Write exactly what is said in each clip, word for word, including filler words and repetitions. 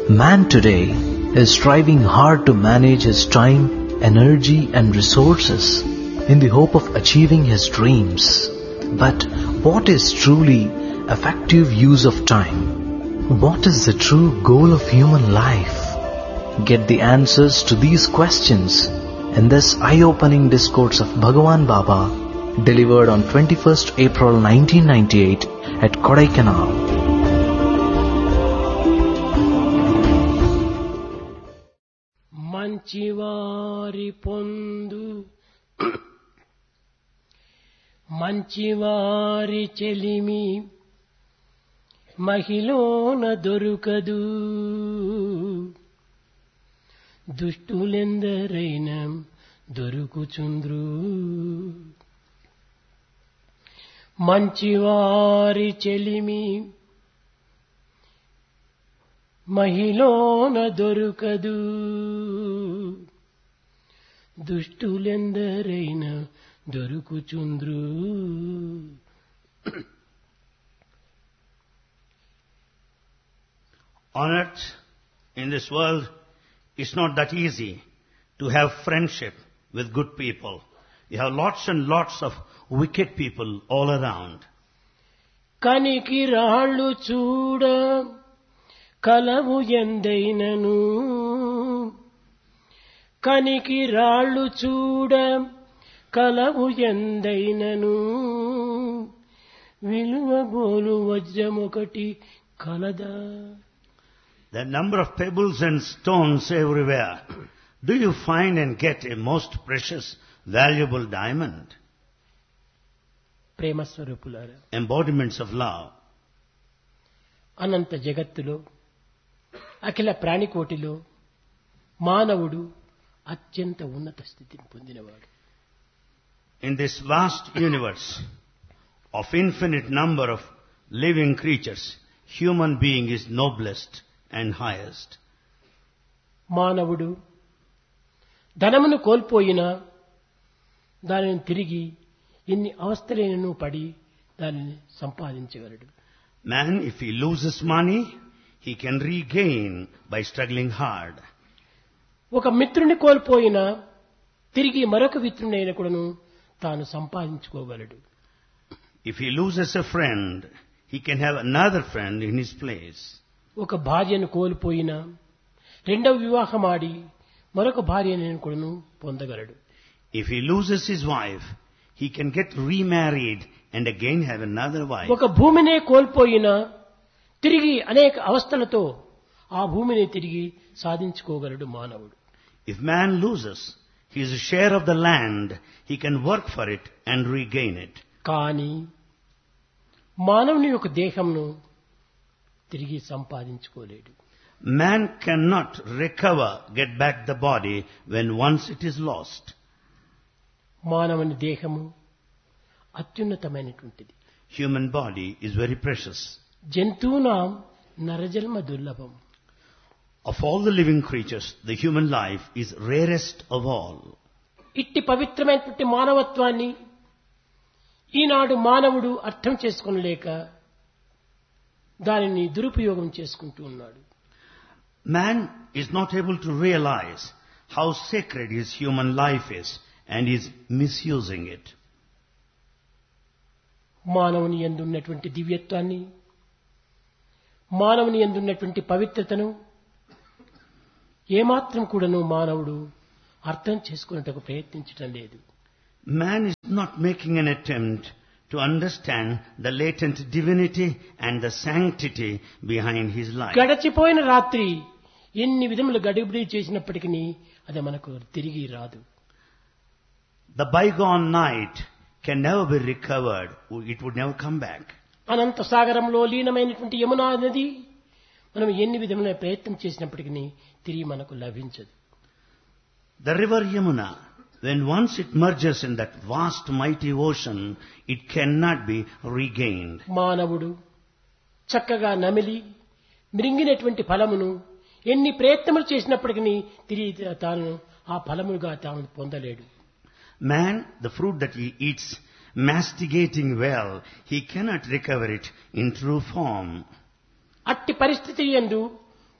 Man today is striving hard to manage his time, energy and resources in the hope of achieving his dreams. But what is truly effective use of time? What is the true goal of human life? Get the answers to these questions in this eye-opening discourse of Bhagavan Baba, delivered on twenty-first April nineteen ninety-eight at Kodaikanal. మంచివారి పొందు మంచివారి చెలిమి మహిళోన దొరుకదు దుష్టులెందరైన దొరుకుచుంద్రు మంచివారి చెలిమి మహిళోన దొరుకదు దుష్టులెందరైన దొరుకుచుంద్రు. On earth, in this world, it's not that easy to have friendship with good people. You have lots and lots of wicked people all around. కనికి రాళ్ళు చూడ కలవు ఎందైనను కనికి రాళ్ళు చూడ కలవు ఎందైనను విలువగోలు వజ్రమొకటి కలదా. The number of pebbles and stones everywhere. Do you find and get a most precious, valuable diamond? ప్రేమ స్వరూపులారా, Embodiments of love. అనంత జగత్తులో అఖిల ప్రాణికోటిలో మానవుడు అత్యంత ఉన్నత స్థితిని పొందినవాడు. In this vast universe of infinite number of living creatures, human being is noblest and highest. మానవుడు ధనమును కోల్పోయినా దానిని తిరిగి ఎన్ని అవస్థలైనను పడి దానిని సంపాదించగలడు. Man, if he loses money, he can regain by struggling hard. ఒక మిత్రుని కోల్పోయినా తిరిగి మరొక మిత్రునైన కూడాను తాను సంపాదించుకోగలడు. If he loses a friend, he can have another friend in his place. ఒక భార్యను కోల్పోయినా రెండవ వివాహం ఆడి మరొక భార్యను కూడాను పొందగలడు. If he loses his wife, he can get remarried and again have another wife. ఒక భూమినే కోల్పోయినా తిరిగి అనేక అవస్థలతో ఆ భూమిని తిరిగి సాధించుకోగలడు మానవుడు. If man loses his share of the land, he can work for it and regain it. కానీ మానవుని యొక్క దేహంను తిరిగి సంపాదించుకోలేడు. Man cannot recover, get back the body when once it is lost. మానవుని దేహము అత్యున్నతమైనటువంటిది. Human body is very precious. జంతువునాం నరజన్మ దుర్లభం. Of all the living creatures, the human life is rarest of all. ఇట్టి పవిత్రమైనటువంటి మానవత్వాన్ని ఈనాడు మానవుడు అర్థం చేసుకోలేక దానిని దురుపయోగం చేసుకుంటూ ఉన్నాడు. Man is not able to realize how sacred his human life is and is misusing it. మానవుని యందు ఉన్నటువంటి దివ్యత్వాన్ని, మానవుని యందు ఉన్నటువంటి పవిత్రతను ఏమాత్రం కూడాను మానవుడు అర్థం చేసుకునేందుకు ప్రయత్నించడం లేదు. Man is not making an attempt to understand the latent divinity and the sanctity behind his life. గడిచిపోయిన రాత్రి ఎన్ని విధములు గడిబిడి చేసినప్పటికీ అది మనకు తిరిగి రాదు. The bygone night can never be recovered. It would never come back. అనంత సాగరంలో లీనమైనటువంటి యమునా నది మనం ఎన్ని విధముల ప్రయత్నం చేసినప్పటికీ తిరిగి మనకు లభించదు. The river Yamuna, when once it merges in that vast mighty ocean, it cannot be regained. మానవుడు చక్కగా నమిలి మృంగినటువంటి ఫలమును ఎన్ని ప్రయత్నములు చేసినప్పటికీ తిరిగి తాను ఆ ఫలముగా తాను పొందలేడు. Man, the fruit that he eats, masticating well, he cannot recover it in true form. అట్టి పరిస్థితి యందు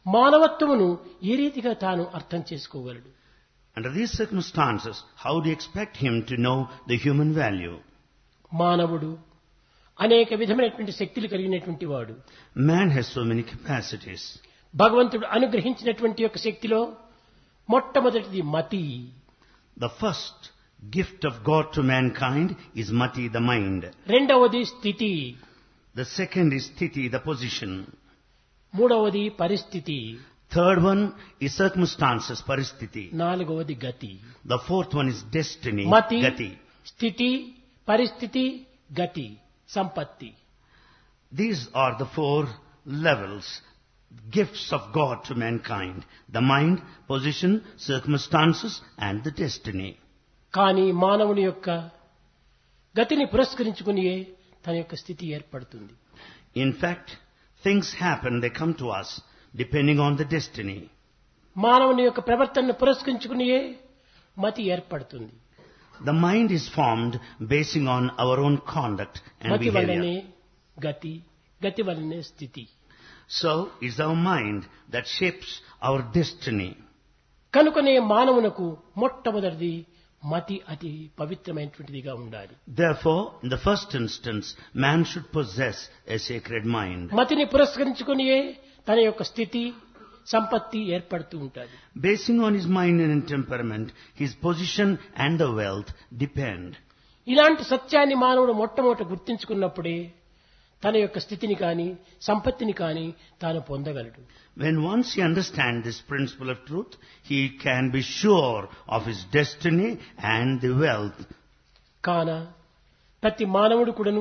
మానవత్వమును ఏ రీతిగా తాను అర్థం చేసుకోగలడు? Under these circumstances, how do you expect him to know the human value? మానవుడు అనేక విధమైనటువంటి శక్తులు కలిగినటువంటి వాడు. Man has so many capacities. భగవంతుడు అనుగ్రహించినటువంటి యొక్క శక్తిలో మొట్టమొదటిది మతి. The first gift of God to mankind is mati, the mind. రెండవది స్థితి. The second is sthiti, the position. మూడవది పరిస్థితి. Third one is circumstances, paristhiti. నాలుగవది గతి. The fourth one is destiny, మతి, gati. స్థితి, పరిస్థితి, గతి, సంపత్తి. These are the four levels, gifts of God to mankind. The mind, position, circumstances and the destiny. కానీ మానవుని యొక్క గతిని పురస్కరించుకుని తన యొక్క స్థితి ఏర్పడుతుంది. In fact, things happen, they come to us depending on the destiny. మానవుని యొక్క ప్రవర్తనను పురస్కరించుకుని మతి ఏర్పడుతుంది. The mind is formed basing on our own conduct and మతి వల్లనే behavior. గతి, గతి వల్లనే స్థితి. So it's our mind that shapes our destiny. కనుకనే మానవునకు మొట్టమొదటిది మతి అతి పవిత్రమైనటువంటిదిగా ఉండాలి. Therefore, in the first instance, man should possess a sacred mind. మతిని పురస్కరించుకుని తన యొక్క స్థితి, సంపత్తి ఏర్పడుతూ ఉంటాయి. Basing on his mind and temperament, his position and the wealth depend. ఇలాంటి సత్యాన్ని మానవుడు మొట్టమొదట గుర్తించుకున్నప్పుడే తన యొక్క స్థితిని కానీ సంపత్తిని కానీ తాను పొందగలడు. When once he understands this principle of truth, he can be sure of his destiny and the wealth. కాన ప్రతి మానవుడు కూడాను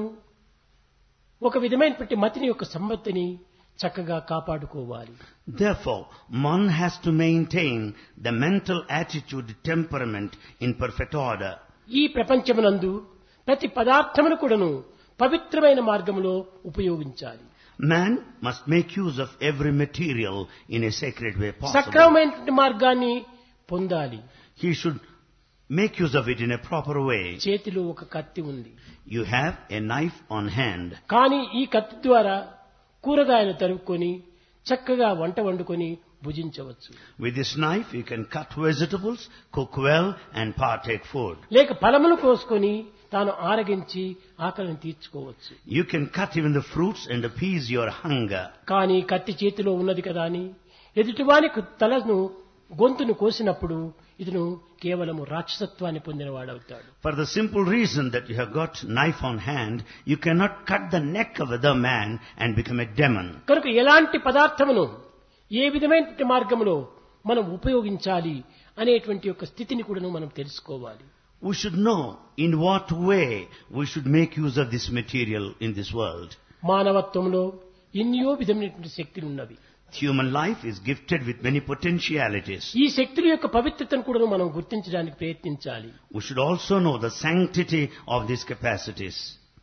ఒక విధమైనటువంటి మతిని యొక్క సంపత్తిని చక్కగా కాపాడుకోవాలి. Therefore, one has to maintain the mental attitude, temperament in perfect order. ఈ ప్రపంచమునందు ప్రతి పదార్థమును కూడాను పవిత్రమైన మార్గంలో ఉపయోగించాలి. Man must make use of every material in a sacred way possible. సక్రమమైనటువంటి మార్గాన్ని పొందాలి. He should make use of it in a proper way. చేతిలో ఒక కత్తి ఉంది. You have a knife on hand. కానీ ఈ కత్తి ద్వారా కూరగాయలు తరుక్కొని చక్కగా వంట వండుకొని భుజించవచ్చు. With this knife you can cut vegetables, cook well and partake food. లేక ఫలములు కోసుకొని తాను ఆరగించి ఆకలిని తీర్చుకోవచ్చు. You can cut even the fruits and appease your hunger. కానీ కత్తి చేతిలో ఉన్నది కదా అని ఎదుటివాని తలను గొంతును కోసినప్పుడు ఇతను కేవలము రాక్షసత్వాన్ని పొందినవాడవుతాడు. For the simple reason that you have got knife on hand, you cannot cut the neck of other man and become a demon. కనుక ఎలాంటి పదార్థమును ఏ విధమైన మార్గంలో మనం ఉపయోగించాలి అనేటువంటి యొక్క స్థితిని కూడా మనం తెలుసుకోవాలి. We should know in what way we should make use of this material in this world. మానవత్వంలో ఎన్నో విధమైనటువంటి శక్తులు ఉన్నవి. Human life is gifted with many potentialities. ఈ శక్తుల యొక్క పవిత్రతను కూడా మనం గుర్తించడానికి ప్రయత్నించాలి. We should also know the sanctity of these capacities.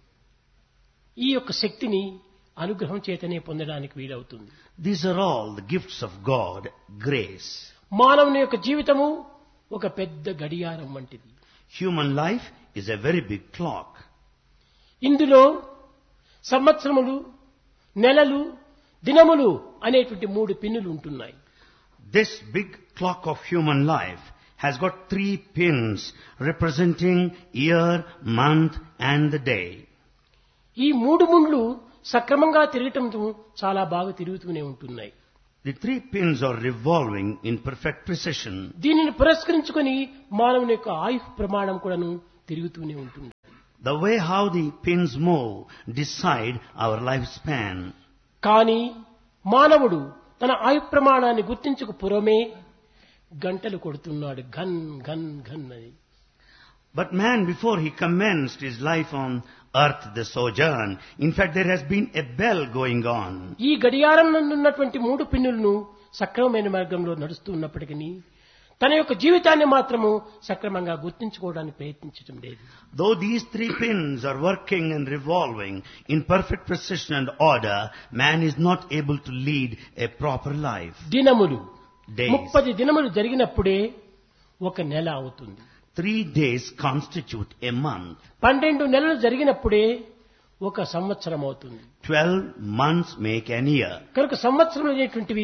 ఈ యొక్క శక్తిని అనుగ్రహం చేతనే పొందడానికి వీలవుతుంది. These are all the gifts of God, grace. మానవుని యొక్క జీవితము ఒక పెద్ద గడియారం వంటిది. Human life is a very big clock. ఇందులో సంవత్సరములు, నెలలు, దినములు అనేటువంటి మూడు పిన్నులు ఉంటున్నాయి. This big clock of human life has got three pins representing year, month and the day. ఈ మూడు ముండ్లు సక్రమంగా తిరగటంతో చాలా బాగా తిరుగుతూనే ఉంటున్నాయి. The three pins are revolving in perfect precision. దీనిని పురస్కరించుకొని మానవుని యొక్క ఆయుష్ ప్రమాణం కూడాను తిరుగుతూనే ఉంటుంది. The way how the pins move decide our lifespan. కానీ మానవుడు తన ఆయు ప్రమాణాన్ని గుర్తించక పూర్వమే గంటలు కొడుతున్నాడు, ఘన్ ఘన్ ఘన్ అని. But man, before he commenced his life on earth, the sojourn, in fact there has been a bell going on. ఈ గడియారం నందు ఉన్నటువంటి మూడు పిన్నులను సక్రమమైన మార్గంలో నడుస్తూ ఉన్నప్పటికీ తన యొక్క జీవితాన్ని మాత్రము సక్రమంగా గుర్తించుకోవడానికి ప్రయత్నించడం లేదు. Though these three pins are working and revolving in perfect precision and order, man is not able to lead a proper life. దినములు Days. ముప్పది దినములు జరిగినప్పుడే ఒక నెల అవుతుంది. Three days constitute a month. పన్నెండు నెలలు జరిగినప్పుడే ఒక సంవత్సరం అవుతుంది. Twelve months make an year. కనుక సంవత్సరం అనేటువంటివి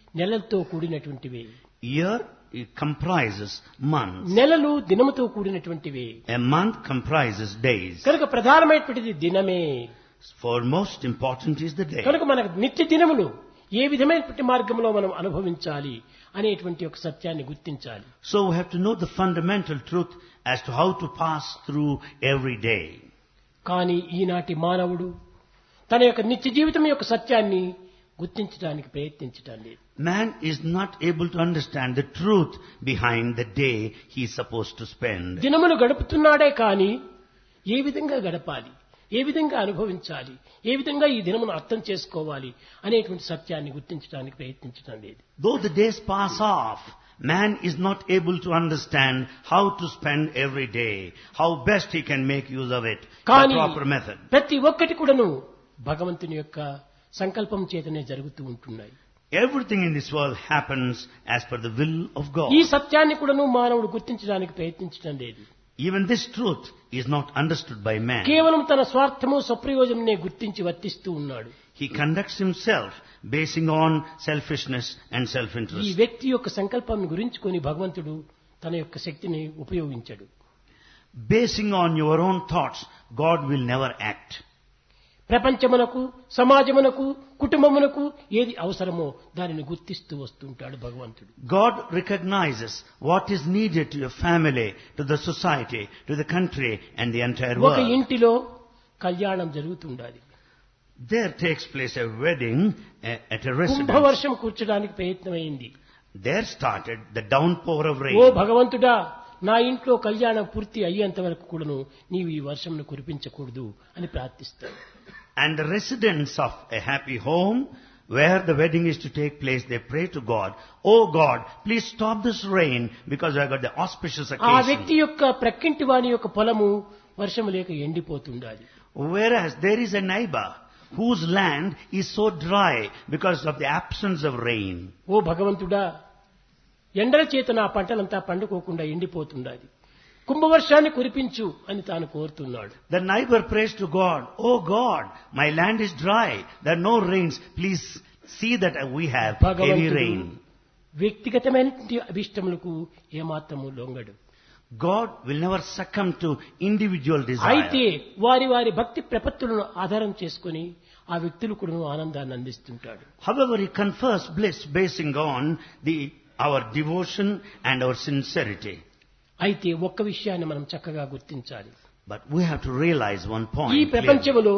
నెలలతో కూడినటువంటివే. Year it comprises months. నెలలు దినముతో కూడినటువంటివే. A month comprises days. కనుక ప్రధానమైనటువంటిది దినమే. For most important is the day. కనుక మనకు నిత్య దినములు ఏ విధమైనటువంటి మార్గంలో మనం అనుభవించాలి అనేటువంటి ఒక సత్యాన్ని గుర్తించాలి. So we have to know the fundamental truth as to how to pass through every day. కానీ ఈనాటి మానవుడు తన యొక్క నిత్య జీవితం యొక్క సత్యాన్ని గుర్తించడానికి ప్రయత్నించటం లేదు. Man is not able to understand the truth behind the day he is supposed to spend. దినములు గడుపుతున్నాడే కానీ ఏ విధంగా గడపాలి, ఏ విధంగా అనుభవించాలి, ఏ విధంగా ఈ దినమును అర్థం చేసుకోవాలి అనేటువంటి సత్యాన్ని గుర్తించడానికి ప్రయత్నించడం లేదు. Though the days pass off, man is not able to understand how to spend every day, how best he can make use of it, the proper method. ప్రతి ఒక్కటి కూడాను భగవంతుని యొక్క సంకల్పం చేతనే జరుగుతూ ఉంటున్నాయి. Everything in this world happens as per the will of God. ఈ సత్యాన్ని కూడాను మానవుడు గుర్తించడానికి ప్రయత్నించడం లేదు. Even this truth is not understood by man. కేవలం తన స్వార్థము స్వప్రయోజనమే గుర్తించి వర్తిస్తూ ఉన్నాడు. He conducts himself basing on selfishness and ఈ self-interest. వ్యక్తి యొక్క సంకల్పం గురించుకొని భగవంతుడు తన యొక్క శక్తిని ఉపయోగించాడు. Basing on your own thoughts, God will never act. ప్రపంచమునకు, సమాజమునకు, కుటుంబమునకు ఏది అవసరమో దానిని గుర్తిస్తూ వస్తుంటాడు భగవంతుడు. God recognizes what is needed to your family, to the society, to the country and the entire ఒక world. ఇంటిలో కళ్యాణం జరుగుతుండాలి. There takes place a wedding uh, at a residence. కుంభవర్షం కూర్చడానికి ప్రయత్నమైంది. There started the downpour of oh rain. భగవంతుడా, నా ఇంట్లో కళ్యాణం పూర్తి అయ్యేంత వరకు కూడాను నీవు ఈ వర్షంను కురిపించకూడదు అని ప్రార్థిస్తాడు. And the residents of a happy home where the wedding is to take place, they pray to God, "Oh God, please stop this rain because I got the auspicious ఆ వ్యక్తి occasion." యొక్క ప్రక్కింటి వాని యొక్క పొలము వర్షము లేక ఎండిపోతుండాలి. Whereas there is a neighbor whose land is so dry because of the absence of rain. ఓ భగవంతుడా, ఎండల చేత నా పంటలంతా పండుకోకుండా ఎండిపోతుండాలి, కుంభవర్షాన్ని కురిపించు అని తాను కోరుతున్నాడు. The neighbor prays to God, "Oh God, my land is dry, there are no rains, please see that we have heavy భగవంతుడు rain." వ్యక్తిగతమైనటువంటి అభిష్టములకు ఏమాత్రము లొంగడు. God will never succumb to individual అయితే desire. వారి వారి భక్తి ప్రపత్తులను ఆధారం చేసుకుని ఆ వ్యక్తులు కూడా ఆనందాన్ని అందిస్తుంటాడు. However, he confers bliss basing on the our devotion and our sincerity. అయితే ఒక్క విషయాన్ని మనం చక్కగా గుర్తించాలి. But we have to realize one ఈ point clearly. ప్రపంచములో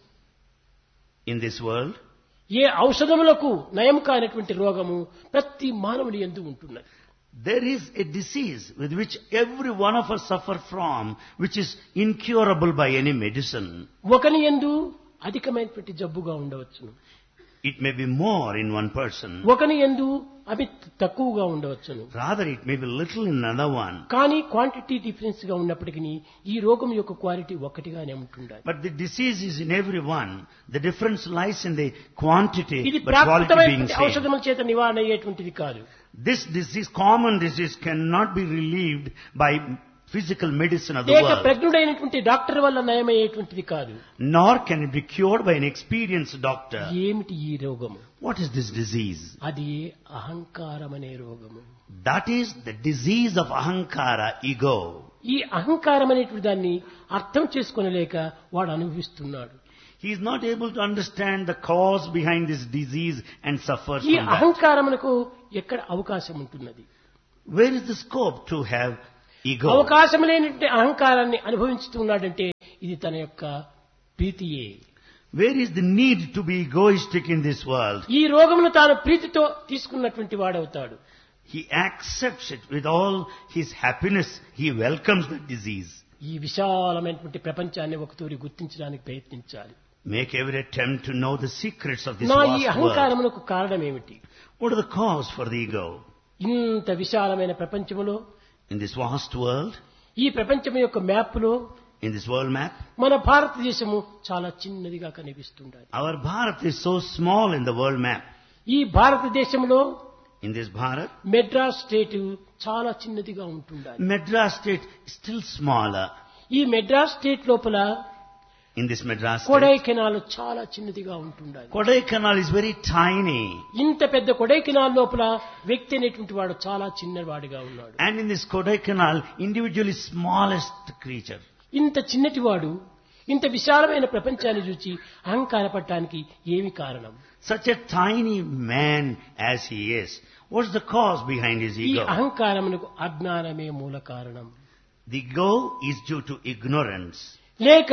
In this world, ఏ ఔషధములకు నయం కానటువంటి రోగము ప్రతి మానవుని యందు ఉంటున్నది. there is a disease with which every one of us suffer from, which is incurable by any medicine. ఒకని యందు అధికమైనటువంటి జబ్బుగా ఉండవచ్చును, It may be more in one person. ఒకని యందు అవి తక్కువగా ఉండవచ్చును. Rather, it may be little in another one. కానీ క్వాంటిటీ డిఫరెన్స్ గా ఉన్నప్పటికీ ఈ రోగం యొక్క క్వాలిటీ ఒక్కటిగానే ఉంటుండాలి. But the disease is in everyone. The difference lies in the quantity, ఇది but quality being ప్రాకృతమైనటువంటి same. ఔషధముల చేత నివారణ అయ్యేటువంటిది కాదు. This disease, common disease, cannot be relieved by physical medicine of the లేక world. ప్రజ్ఞుడైనటువంటి డాక్టర్ వల్ల నయమయ్యేటువంటిది కాదు. Nor can it be cured by an experienced doctor. ఏమిటి ఈ రోగము? What is this disease? అది అహంకారం అనే రోగము. That is the disease of ahankara, ego. ఈ అహంకారం అనేటువంటి దాన్ని అర్థం చేసుకోనలేక వాడు అనుభవిస్తున్నాడు. He is not able to understand the cause behind this disease and suffers ఈ from that. అహంకారమునకు ఎక్కడ అవకాశం ఉంటున్నది? Where is the scope to have ego? అవకాశం లేనటువంటి అహంకారాన్ని అనుభవిస్తున్నాడంటే ఇది తన యొక్క ప్రీతియే. Where is the need to be egoistic in this world? ఈ రోగమును తాను ప్రీతితో తీసుకున్నటువంటి వాడవుతాడు. He accepts it with all his happiness. He welcomes the disease. ఈ విశాలమైనటువంటి ప్రపంచాన్ని ఒక తూరి గుర్తించడానికి ప్రయత్నించాలి. Make every attempt to know the secrets of this నా ఈ vast world. అహంకారమునకు కారణం ఏమిటి? What are the cause for the ego? ఇంత విశాలమైన ప్రపంచములో, In this vast world, ఈ ప్రపంచం యొక్క మ్యాప్లో in this world map, మన భారతదేశము చాలా చిన్నదిగా కనిపిస్తుండాలి. our Bharat is so small in the world map. ఈ భారతదేశంలో In this Bharat, Madras state చాలా చిన్నదిగా ఉంటుండాలి. Madras state is still smaller. ఈ మెడ్రాస్ స్టేట్ లోపల in this Madras state. Kodaikanal చాలా చిన్నదిగా ఉంటుండాలి. Kodaikanal is very tiny. ఇంత పెద్ద కొడైకెనాల్ లోపల వ్యక్తి అనేటువంటి వాడు చాలా చిన్నవాడిగా ఉన్నాడు. And in this Kodaikanal, individual is smallest creature. ఇంత చిన్నటివాడు ఇంత విశాలమైన ప్రపంచాన్ని చూచి అహంకారపడటానికి ఏమి కారణం? Such a tiny man as he is, what's the cause behind his ఈ ego? అహంకారమునకు అజ్ఞానమే మూల కారణం. The ego is due to ignorance. లేక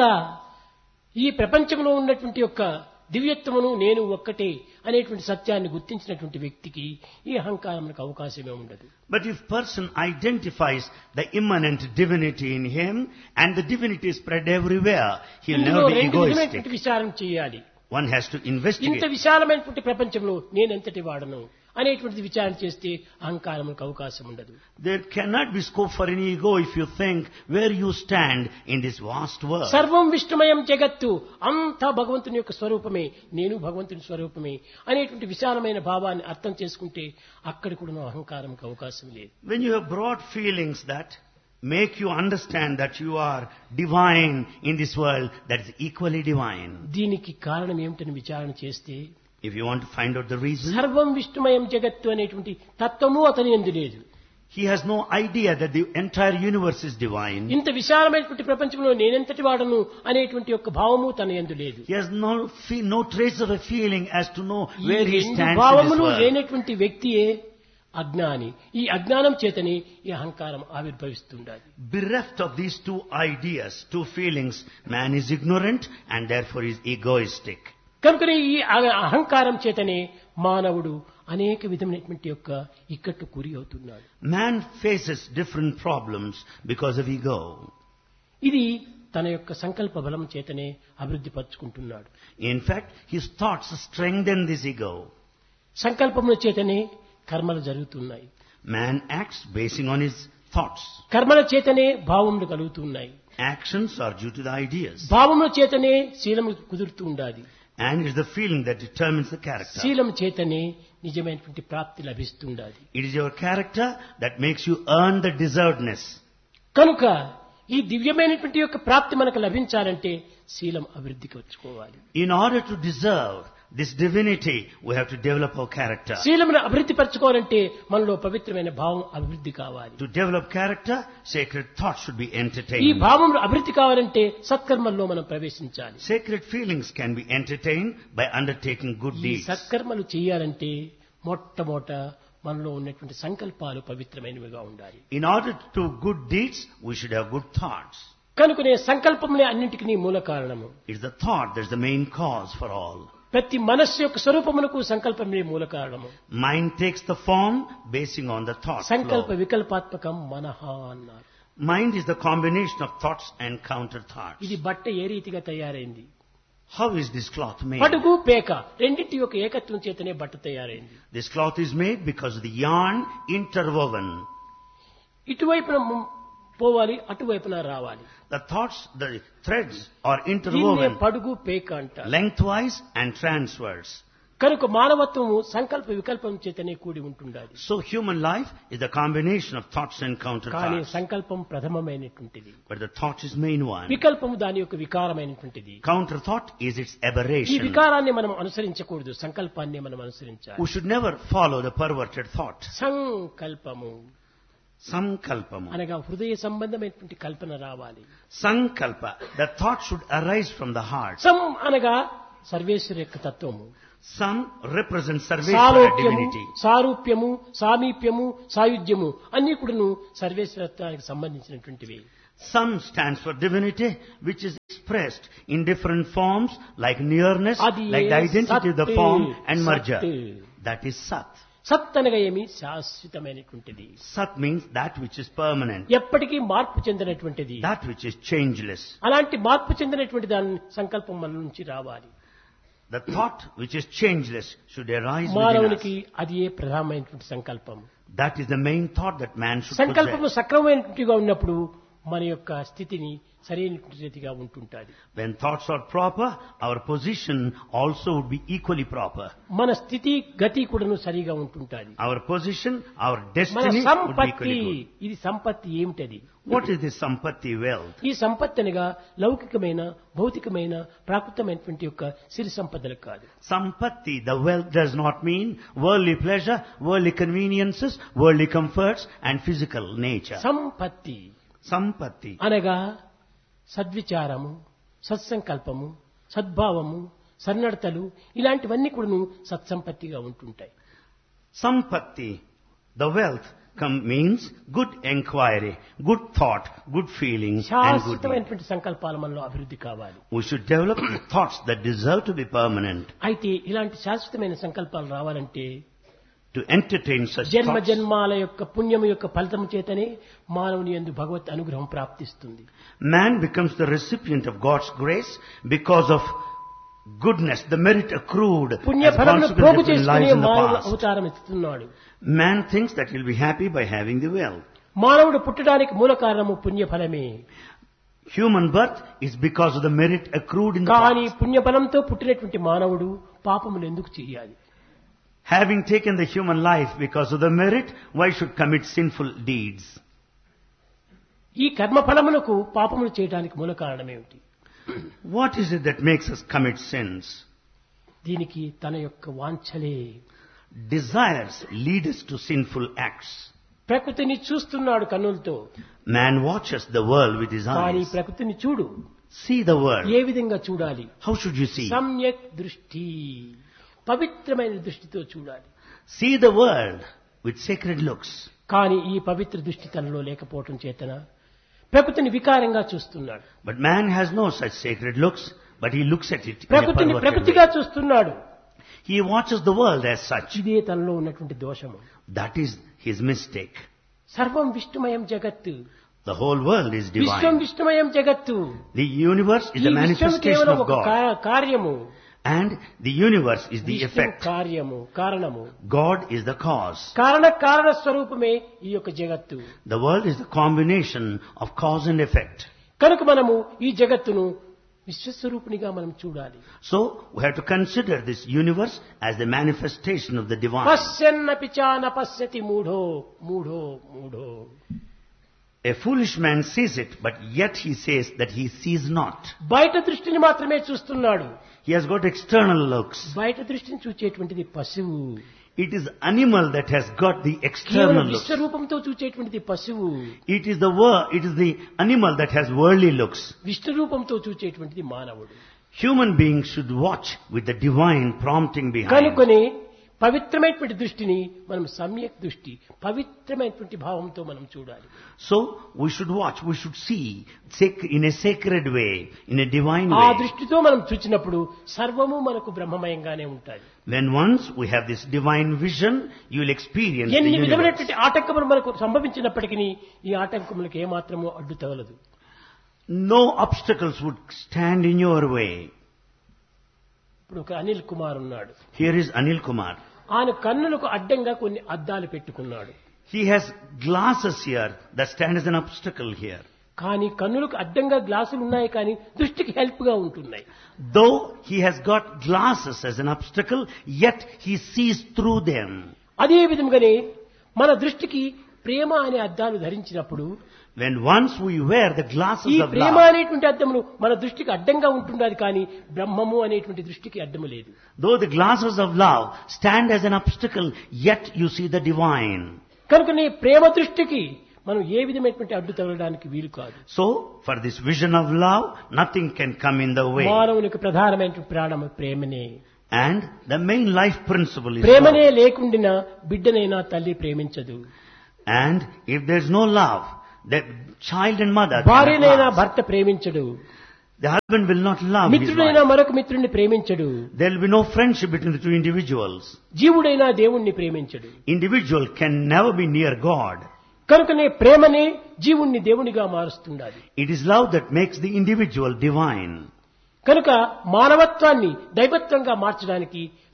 ఈ ప్రపంచంలో ఉన్నటువంటి యొక్క దివ్యత్వమును నేను ఒక్కటే అనేటువంటి సత్యాన్ని గుర్తించినటువంటి వ్యక్తికి ఈ అహంకారమునకు అవకాశమే ఉండదు. But if person identifies the immanent divinity in him and the divinity is spread everywhere, he will ఇందులో never be రెండు egoistic. విధమైనటువంటి విచారం చేయాలి. One has to ఇంత investigate. విశాలమైనటువంటి ప్రపంచంలో నేనెంతటి వాడను అనేటువంటిది విచారణ చేస్తే అహంకారములకు అవకాశం ఉండదు. There cannot be scope for any ego if you think where you stand in this vast world. సర్వం విష్ణుమయం జగత్తు, అంతా భగవంతుని యొక్క స్వరూపమే, నేను భగవంతుని స్వరూపమే అనేటువంటి విశాలమైన భావాన్ని అర్థం చేసుకుంటే అక్కడ కూడా అహంకారంకి అవకాశం లేదు. When you have broad feelings that make you understand that you are divine in this world, that is equally divine. దీనికి కారణం ఏమిటని విచారణ చేస్తే If you want to find out the reason, సర్వం విష్ణుమయం జగత్తు అనేటువంటి తత్వము అతని యందు లేదు. he has no idea that the entire universe is divine. ఇంత విశాలమైనటువంటి ప్రపంచంలో నేనెంతటి వాడను అనేటువంటి యొక్క భావము తన యందు లేదు. He has no fe- no trace of a feeling as to know where ఈ he రెండు stands in భావములు this world. లేనటువంటి వ్యక్తియే అజ్ఞాని. ఈ అజ్ఞానం చేతనే ఈ అహంకారం ఆవిర్భవిస్తుండాలి. Bereft of these two ideas, two feelings, man is ignorant and therefore is egoistic. కనుకనే ఈ అ- అహంకారం చేతనే మానవుడు అనేక విధమైనటువంటి యొక్క ఇక్కట్టు గురి అవుతున్నాడు. Man faces different problems because of ego. ఇది తన యొక్క సంకల్ప బలం చేతనే అభివృద్ధి పరుచుకుంటున్నాడు. In fact, his thoughts strengthen this ego. సంకల్పముల చేతనే కర్మలు జరుగుతున్నాయి. Man acts basing on his thoughts. కర్మల చేతనే భావములు కలుగుతున్నాయి. Actions are due to the ideas. భావముల చేతనే శీలము కుదురుతూ ఉండాలి. And it's the feeling that determines the character. శీలం చేతనే నిజమైనటువంటి ప్రాప్తి లభిస్తుండాలి. It is your character that makes you earn the deservedness. కనుక ఈ దివ్యమైనటువంటి యొక్క ప్రాప్తి మనకు లభించాలంటే శీలం అభివృద్ధికి వచ్చుకోవాలి. In order to deserve this divinity, we have to develop our character. శీలమును అభివృద్ధి పరచుకోవాలంటే మనలో పవిత్రమైన భావం అభివృద్ధి కావాలి. To develop character, sacred thoughts should be ఈ entertained. భావములు అభివృద్ధి కావాలంటే సత్కర్మల్లో మనం ప్రవేశించాలి. Sacred feelings can be entertained by undertaking good ఈ deeds. సత్కర్మలు చేయాలంటే మొట్టమొదట మనలో ఉన్నటువంటి సంకల్పాలు పవిత్రమైనవిగా ఉండాలి. In order to do good deeds, we should have good thoughts. కనుకనే సంకల్పములే అన్నింటికి మూల కారణము. It's the thought that's the main cause for all. ప్రతి మనస్సు యొక్క స్వరూపమునకు సంకల్పమే మూల కారణము. Mind takes the form basing on the thought సంకల్ప flow. వికల్పాత్మకం మనః అన్నారు. Mind is the combination of thoughts and counter thoughts. ఇది బట్ట ఏ రీతిగా తయారైంది? How is this cloth made? పడుగు పేక రెండింటి యొక్క ఏకత్వం చేతనే బట్ట తయారైంది. This cloth is made because of the yarn interwoven. ఇటువైపున ము- పోవాలి, అటువైపున రావాలి. The thoughts, the threads are దీన్నే interwoven పడుగు పేక అంటారు. lengthwise and transverse. కనుక మానవత్వము సంకల్ప వికల్పం చేతనే కూడి ఉంటుండాలి. So human life is the combination of thoughts and counter కానీ thoughts. సంకల్పం ప్రథమమైనటువంటిది, But the thought is main one. వికల్పము దాని యొక్క వికారమైనటువంటిది. Counter thought is its ఈ aberration. వికారాన్ని మనం అనుసరించకూడదు, సంకల్పాన్ని మనం అనుసరించాలి. We should never follow the perverted thought. సంకల్పము Sankalpamu. అనగా హృదయ సంబంధమైనటువంటి కల్పన రావాలి. Sankalpa. The thought should arise from the heart. సం అనగా సర్వేశ్వర యొక్క తత్వము. Sam represents Sarveshwara సాలోక్యము, divinity. సారూప్యము, సామీప్యము, సాయుధ్యము అన్ని కూడాను సర్వేశ్వరత్వానికి సంబంధించినటువంటివి. Sam stands for divinity, which is expressed in different forms, like nearness, అది like the identity of the సత్, form and merger. సత్. That is Sat. సత్ అనగా ఏమి? శాశ్వతమైనటువంటిది, Sat means that which is permanent, ఎప్పటికీ మార్పు చెందినటువంటిది. that which is changeless. అలాంటి మార్పు చెందినటువంటి దాని సంకల్పం మన నుంచి రావాలి. The thought which is changeless should arise within మానవునికి us. అది ఏ ప్రధానమైనటువంటి సంకల్పం. That is the main thought that man should సంకల్పము possess. సక్రమమైనటువంటిగా ఉన్నప్పుడు మన యొక్క స్థితిని సరైన రీతిగా ఉంటుంటాది. When thoughts are proper, our position also would be equally proper. మన స్థితి గతి కూడాను సరిగా ఉంటుంటాది. Our position, our మన destiny would be సంపత్తి, equally good. ఇది సంపత్తి ఏమిటది? What is this sampatti wealth? ఈ సంపత్తి అనగా లౌకికమైన భౌతికమైన ప్రాకృతమైనటువంటి యొక్క సిరి సంపదలు కాదు. Sampatti, the wealth does not mean worldly pleasure, worldly conveniences, worldly comforts and physical nature. సంపత్తి Sampatti. అనగా సద్విచారము, సత్సంకల్పము, సద్భావము, సన్నడతలు ఇలాంటివన్నీ కూడాను సత్సంపత్తిగా ఉంటుంటాయి. Sampatti, the wealth come, means good enquiry, good thought, good feelings and good deeds. శాశ్వతమైనటువంటి సంకల్పాల మనలో అభివృద్ధి కావాలి. We should develop the thoughts that deserve to be permanent. అయితే ఇలాంటి శాశ్వతమైన సంకల్పాలు రావాలంటే To entertain such జన్మ thoughts, జన్మాల యొక్క పుణ్యము యొక్క ఫలితము చేతనే మానవుని యందు భగవత్ అనుగ్రహం ప్రాప్తిస్తుంది. man becomes the recipient of God's grace because of goodness, the merit accrued as పుణ్య a ఫలమును consequence ప్రోగు of his చేసుకునే lives in the మానవుడు past. అవతారం ఎత్తుతున్నాడు. Man thinks that he'll be happy by having the wealth. మానవుడు పుట్టడానికి మూల కారణము పుణ్య ఫలమే. Human birth is because of the merit accrued in the కానీ past. పుణ్యఫలంతో పుట్టినటువంటి మానవుడు పాపములు ఎందుకు చేయాలి? Having taken the human life because of the merit, why should commit sinful deeds? ఈ కర్మ ఫలములకు పాపములు చేయడానికి మూల కారణమేమిటి? What is it that makes us commit sins? దీనికి తన యొక్క వాంఛలే. Desires lead us to sinful acts. ప్రకృతిని చూస్తున్నాడు కన్నులతో, Man watches the world with his కానీ eyes. ప్రకృతిని చూడు. See the world. ఏ విధంగా చూడాలి? How should you see? సమ్యక్ దృష్టి, పవిత్రమైన దృష్టితో చూడాలి. See the world with sacred looks. కానీ ఈ పవిత్ర దృష్టి తనలో లేకపోవటం చేతన ప్రకృతిని వికారంగా చూస్తున్నాడు. But man has no such sacred looks, but he looks at it in a ప్రకృతిని perverted ప్రకృతిగా way. చూస్తున్నాడు. He watches the world as such. ఇదే తనలో ఉన్నటువంటి దోషము. That is his mistake. సర్వం విష్ణుమయం జగత్తు, The whole world is Vishwam divine. విష్ణుమయం జగత్తు. The universe is ఈ the విశ్వం manifestation కేవలం of ఒక God. కా- కార్యము, And the universe is the Vishnu effect. కార్యము, కారణము. God is the cause. కారణ కారణ స్వరూపమే ఈ యొక్క జగత్తు. The world is the combination of cause and effect. కనుక మనము ఈ జగత్తును విశ్వస్వరూపునిగా మనం చూడాలి. So we have to consider this universe as the manifestation of the divine. పశ్యన్నపి చ న పశ్యతి మూఢో మూఢో మూఢో. A foolish man sees it, but yet he says that he sees not. బయట దృష్టిని మాత్రమే చూస్తున్నాడు. He has got external looks. బయట దృష్టిని చూచేటువంటిది పశువు. It is animal that has got the కేవలం external looks. విశ్వరూపంతో చూచేటువంటిది పశువు. It is the wor- it is the animal that has worldly looks. Vishnu రూపంతో చూచేటువంటిది మానవుడు. Human beings should watch with the divine prompting behind. కనుకొని పవిత్రమైనటువంటి దృష్టిని మనం సమ్యక్ దృష్టి, పవిత్రమైనటువంటి భావంతో మనం చూడాలి. So we should watch, we should see sac- in a sacred way, in a divine ఆ way. దృష్టితో మనం చూచినప్పుడు సర్వము మనకు బ్రహ్మమయంగానే ఉంటాయి. When once we have this divine vision, you will experience the ఎన్ని universe. విధమైనటువంటి ఆటంకములు మనకు సంభవించినప్పటికీ ఈ ఆటంకములకు ఏమాత్రము అడ్డు తగలదు. No obstacles would stand in your way. ఇప్పుడు ఒక అనిల్ కుమార్ ఉన్నాడు. Here is Anil Kumar. ఆయన కన్నులకు అడ్డంగా కొన్ని అద్దాలు పెట్టుకున్నాడు. He has glasses here that stand as an obstacle here. కానీ కన్నులకు అడ్డంగా గ్లాసులు ఉన్నాయి, కానీ దృష్టికి హెల్ప్ గా ఉంటున్నాయి. Though he has got glasses as an obstacle, yet he sees through them. అదే విధంగానే మన దృష్టికి ప్రేమ అనే అద్దాలు ధరించినప్పుడు When once we wear the ఈ glasses of ప్రేమ love, అనేటువంటి అద్దములు మన దృష్టికి అడ్డంగా ఉంటున్నది, కానీ బ్రహ్మము అనేటువంటి దృష్టికి అడ్డము లేదు. though the glasses of love stand as an obstacle, yet you see the divine. కనుక నీ ప్రేమ దృష్టికి మనం ఏ విధమైనటువంటి అడ్డు తగలడానికి వీలు కాదు. So, for this vision of love, nothing can come in the way. మానవునికి ప్రధానమైన ప్రాణము ప్రేమనే. And the main life principle is ప్రేమనే love. లేకుండినా బిడ్డనైనా తల్లి ప్రేమించదు. And if there is no love, the child and mother cannot భార్యనైనా last. భర్త ప్రేమించడు. The husband will not love his మిత్రుడైనా wife. మరొక మిత్రుడిని ప్రేమించడు. There will be no friendship between the two individuals. జీవుడైనా దేవుణ్ణి ప్రేమించడు. Individual can never be near God. కనుకనే ప్రేమనే జీవుణ్ణి దేవునిగా మారుస్తుండాలి. It is love that makes the individual divine. కనుక మానవత్వాన్ని దైవత్వంగా మార్చడానికి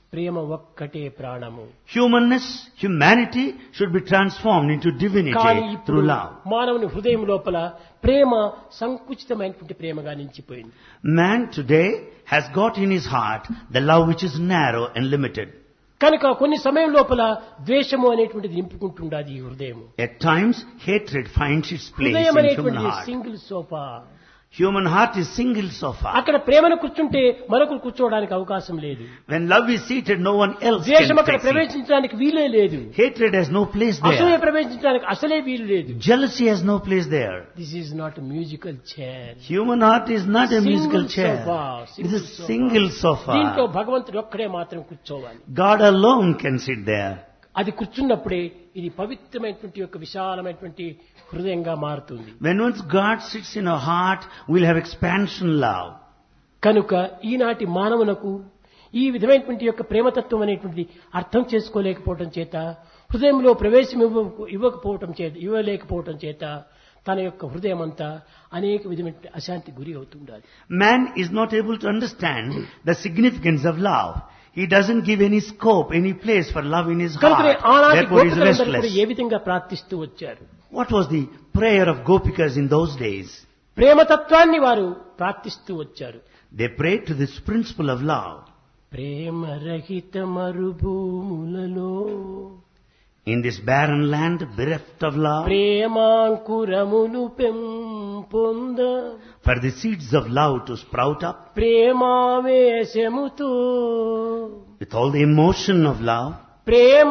ప్రేమ ఒక్కటే ప్రాణము. Humanness, humanity should be transformed into కానీ divinity ఇప్పుడు through love. మానవుని హృదయం లోపల ప్రేమ సంకుచితమైనటువంటి ప్రేమగా నిలిచిపోయింది. Man today has got in his heart the love which is narrow and limited. కనుక కొన్ని సమయం లోపల ద్వేషము అనేటువంటిది నింపుకుంటుండాది ఈ హృదయం. At times, hatred finds its place హృదయం in human అనేటువంటిది heart. Single sofa. Human heart is single sofa. అక్కడ ప్రేమను కూర్చుంటే మరొకరు కూర్చోవడానికి అవకాశం లేదు. When love is seated, no one else ద్వేషం can అక్కడ take seat. ప్రవేశించడానికి వీలే లేదు. Hatred has no place అసూయ there. ప్రవేశించడానికి అసలే వీలు లేదు. Jealousy has no place there. This is not musical chair. Human heart is not a musical chair. sofa, It is single a single దీంట్లో sofa. భగవంతుడు ఒక్కడే మాత్రం కూర్చోవాలి. God alone can sit there. అది కూర్చున్నప్పుడే ఇది పవిత్రమైనటువంటి యొక్క విశాలమైనటువంటి హృదయంగా మారుతుంది. When once God sits in our heart, we'll have expansion love. కనుక ఈనాటి మానవునకు ఈ విధమైనటువంటి యొక్క ప్రేమతత్వం అనేటువంటిది అర్థం చేసుకోలేకపోవటం చేత, హృదయంలో ప్రవేశం ఇవ్వ ఇవ్వకపోవటం చేత ఇవ్వలేకపోవటం చేత తన యొక్క హృదయం అంతా అనేక విధమైన అశాంతి గురి అవుతుండాలి. Man is not able to understand the significance of love. He doesn't give any scope, any place for love in his కనుకనే heart. ఆనాటి Therefore he is గోపికలందరూ కూడా restless. ఏ విధంగా ప్రార్థిస్తూ వచ్చారు? What was the prayer of Gopikas in those days? ప్రేమతత్వాన్ని వారు ప్రార్థిస్తూ వచ్చారు. They prayed to this principle of love. ప్రేమ రహిత మరుభూములలో In this barren land, bereft of love, ప్రేమాంకురములు పెంపొంద for the seeds of love to sprout up, ప్రేమావేశముతో with all the emotion of love, Prema